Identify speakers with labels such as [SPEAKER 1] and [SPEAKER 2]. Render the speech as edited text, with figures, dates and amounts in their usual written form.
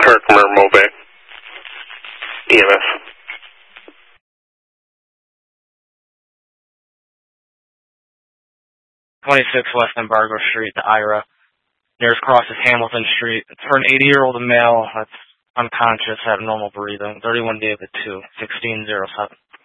[SPEAKER 1] Herkimer Mobay. EMS.
[SPEAKER 2] 26 West Embargo Street to IRA. Nearest cross is Hamilton Street. It's for an 80-year-old male that's unconscious, abnormal breathing. 31 David 2, 1607.